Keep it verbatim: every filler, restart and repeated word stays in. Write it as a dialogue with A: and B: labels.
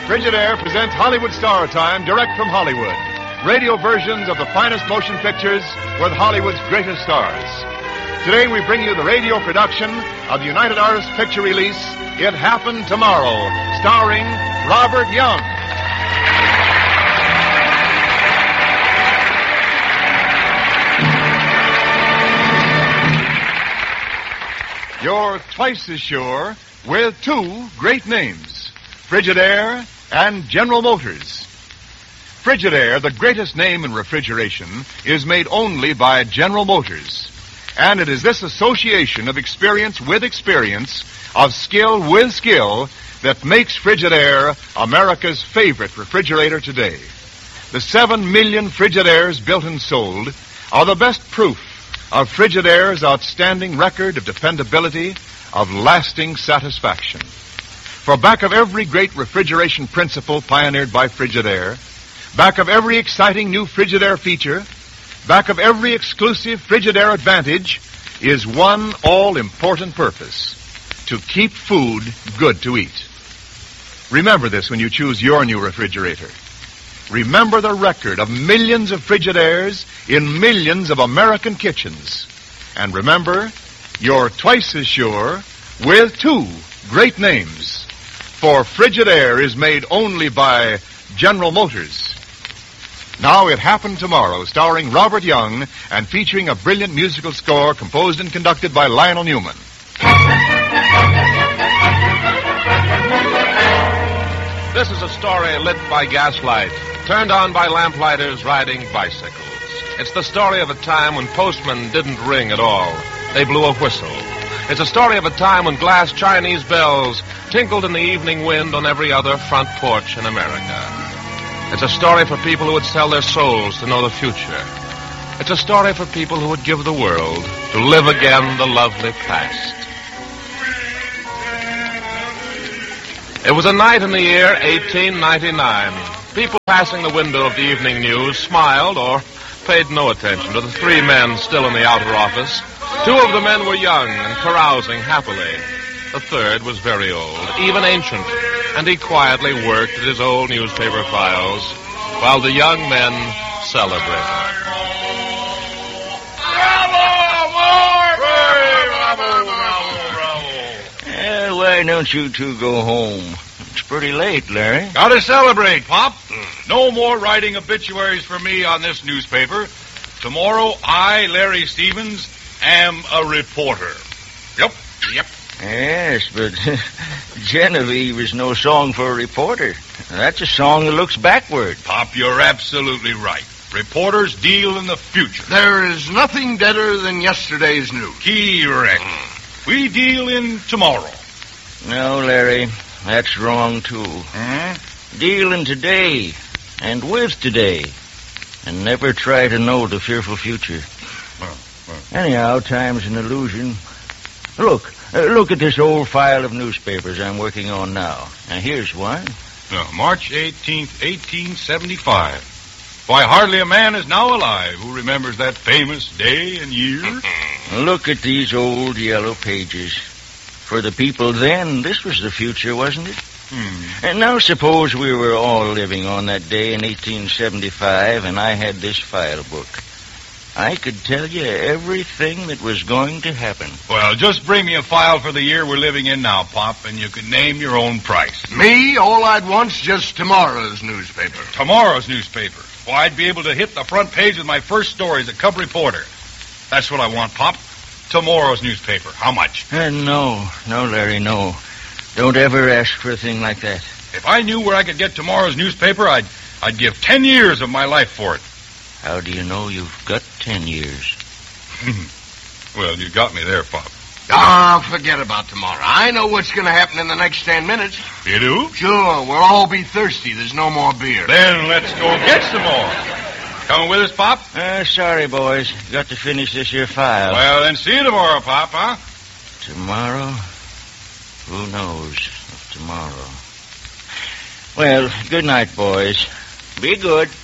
A: Frigidaire presents Hollywood Star Time direct from Hollywood. Radio versions of the finest motion pictures with Hollywood's greatest stars. Today we bring you the radio production of the United Artists picture release, It Happened Tomorrow, starring Robert Young. You're twice as sure with two great names, Frigidaire and General Motors. Frigidaire, the greatest name in refrigeration, is made only by General Motors. And it is this association of experience with experience, of skill with skill, that makes Frigidaire America's favorite refrigerator today. The seven million Frigidaires built and sold are the best proof of Frigidaire's outstanding record of dependability, of lasting satisfaction. For back of every great refrigeration principle pioneered by Frigidaire, back of every exciting new Frigidaire feature, back of every exclusive Frigidaire advantage, is one all-important purpose: to keep food good to eat. Remember this when you choose your new refrigerator. Remember the record of millions of Frigidaires in millions of American kitchens. And remember, you're twice as sure with two great names. For Frigidaire is made only by General Motors. Now, It Happened Tomorrow, starring Robert Young and featuring a brilliant musical score composed and conducted by Lionel Newman.
B: This is a story lit by gaslight, turned on by lamplighters riding bicycles. It's the story of a time when postmen didn't ring at all. They blew a whistle. It's a story of a time when glass Chinese bells tinkled in the evening wind on every other front porch in America. It's a story for people who would sell their souls to know the future. It's a story for people who would give the world to live again the lovely past. It was a night in the year eighteen ninety-nine. People passing the window of the evening news smiled or paid no attention to the three men still in the outer office. Two of the men were young and carousing happily. The third was very old, even ancient, and he quietly worked at his old newspaper files while the young men celebrated.
C: Bravo! More! Bravo! Bravo! Bravo!
D: Eh, why don't you two go home? It's pretty late, Larry.
C: Gotta celebrate, Pop. No more writing obituaries for me on this newspaper. Tomorrow, I, Larry Stevens, am a reporter. Yep, yep.
D: Yes, but Genevieve is no song for a reporter. That's a song that looks backward.
C: Pop, you're absolutely right. Reporters deal in the future.
E: There is nothing deader than yesterday's news.
C: Correct. We deal in tomorrow.
D: No, Larry, that's wrong, too.
C: Huh?
D: Deal in today and with today, and never try to know the fearful future.
C: Well, well.
D: Anyhow, time's an illusion. Look, uh, look at this old file of newspapers I'm working on now. Now, here's one.
C: No, March eighteenth, eighteen seventy-five. Why, hardly a man is now alive who remembers that famous day and year.
D: Look at these old yellow pages. For the people then, this was the future, wasn't it?
C: Hmm.
D: And now suppose we were all living on that day in eighteen seventy-five and I had this file book. I could tell you everything that was going to happen.
C: Well, just bring me a file for the year we're living in now, Pop, and you can name your own price.
E: Me, all I'd want's just tomorrow's newspaper.
C: Tomorrow's newspaper. Well, I'd be able to hit the front page with my first story as a cub reporter. That's what I want, Pop. Tomorrow's newspaper. How much?
D: Uh, no, no, Larry, no. Don't ever ask for a thing like that.
C: If I knew where I could get tomorrow's newspaper, I'd I'd give ten years of my life for it.
D: How do you know you've got ten years?
C: Well, you got me there, Pop.
E: Ah, forget about tomorrow. I know what's going to happen in the next ten minutes.
C: You do?
E: Sure, we'll all be thirsty. There's no more beer.
C: Then let's go get some more. Coming with us, Pop?
D: Uh, sorry, boys. Got to finish this here file.
C: Well, then see you tomorrow, Pop, huh?
D: Tomorrow? Who knows of tomorrow? Well, good night, boys. Be good.